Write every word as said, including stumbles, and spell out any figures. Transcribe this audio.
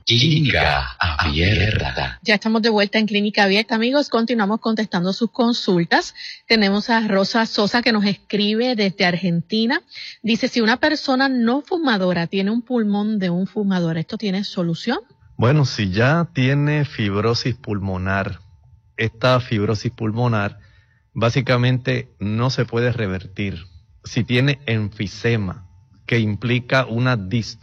Clínica Abierta. Ya estamos de vuelta en Clínica Abierta, amigos. Continuamos contestando sus consultas. Tenemos a Rosa Sosa que nos escribe desde Argentina. Dice, si una persona no fumadora tiene un pulmón de un fumador, ¿esto tiene solución? Bueno, si ya tiene fibrosis pulmonar, esta fibrosis pulmonar básicamente no se puede revertir. Si tiene enfisema, que implica una distorsión